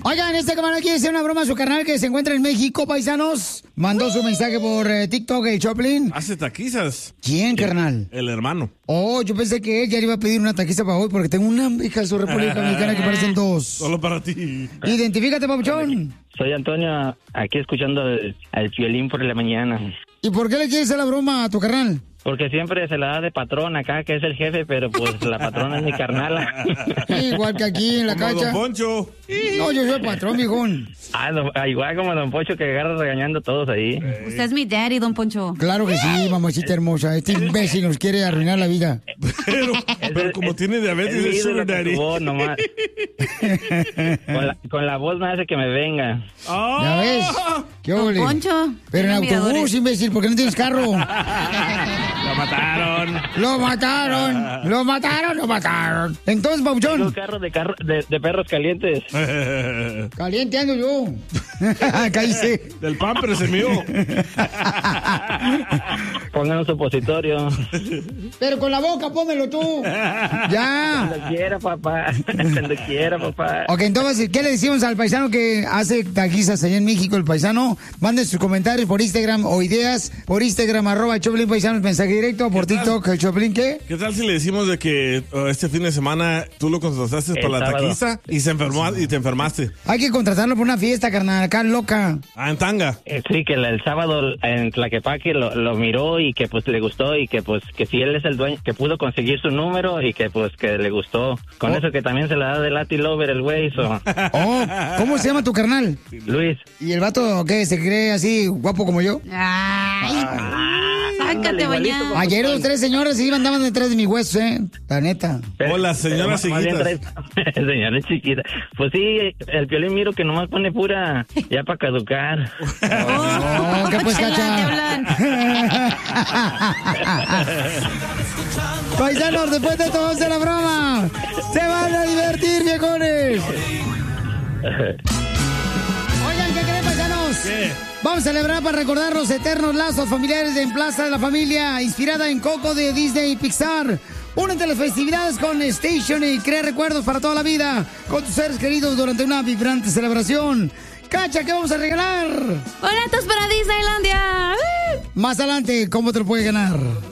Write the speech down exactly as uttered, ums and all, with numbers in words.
Oigan, este camarada quiere hacer una broma a su carnal que se encuentra en México, paisanos. Mandó su mensaje por eh, TikTok, el Choplin. Hace taquizas. ¿Quién, carnal? El, el hermano. Oh, yo pensé que él ya le iba a pedir una taquiza para hoy porque tengo una hija de su República Dominicana que parecen dos. Solo para ti. Identifícate, papuchón. Soy Antonio, aquí escuchando el, el violín por la mañana. ¿Y por qué le quieres hacer la broma a tu carnal? Porque siempre se la da de patrón acá, que es el jefe, pero pues la patrona es mi carnala. Igual que aquí en la Como cacha. Don Poncho. No, yo soy el patrón, mijón. Ah, don- ah, igual como Don Poncho que agarra regañando a todos ahí. Usted es mi daddy, don Poncho. Claro que sí, mamacita hermosa. Este imbécil nos quiere arruinar la vida. Pero, pero como tiene diabetes, Es mi es ídolo sugar con daddy. su voz nomás. Con la, con la voz me hace que me venga. ¡Ah! ¿Ya ves? ¿Qué Don ole? Poncho. Pero en tiene autobús, admiradores. imbécil, porque no tienes carro. Lo mataron. Lo mataron, lo mataron, lo mataron. Entonces, Tengo papuchón, carro de, carro de, de perros calientes. caliente ando yo. Cállese. Del pamper se mío. Pongan un supositorio. Pero con la boca, pónmelo tú. Ya. Cuando quiera, papá. Cuando quiera, papá. Ok, entonces, ¿qué le decimos al paisano que hace taquizas allá en México, el paisano? Manden sus comentarios por Instagram o ideas por Instagram, arroba el Choplin Paisanos, mensaje directo, por ¿Qué tal? TikTok, el Choplin, ¿qué? ¿Qué tal si le decimos de que uh, este fin de semana tú lo contrataste El para la sábado. taquiza y se enfermó y te enfermaste? Hay que contratarlo por una fiesta, carnal, acá loca. Ah, en tanga. Eh, Sí, que el, el sábado en Tlaquepaque lo, lo miró y que pues le gustó y que pues que si él es el dueño, que pudo conseguir su número y que pues que le gustó. Con Oh. eso que también se la da de Latin Lover el güey, so. Oh, ¿cómo se llama tu carnal? Luis. ¿Y el vato qué? ¿Se cree así guapo como yo? Ay, sácate, ándale, igualito, bañado. papá. Ayer dos, tres señoras sí andaban detrás de mis huesos, ¿eh? La neta. Hola, señora Pero más bien Seguitas. trae- Señora chiquita. Pues sí, el Piolín miro que nomás pone pura ya para caducar. Oh, ¿qué pues, Chela, cacha? te hablan. Paisanos, después de todo de la broma, se van a divertir, viejones. Oigan, ¿qué creen, paisanos? ¿Qué? Vamos a celebrar para recordar los eternos lazos familiares en Plaza de la Familia, inspirada en Coco de Disney y Pixar. Únete a las festividades con Station y crea recuerdos para toda la vida con tus seres queridos durante una vibrante celebración. Cacha, ¿qué vamos a regalar? Boletos para Disneylandia. Más adelante, ¿cómo te lo puedes ganar?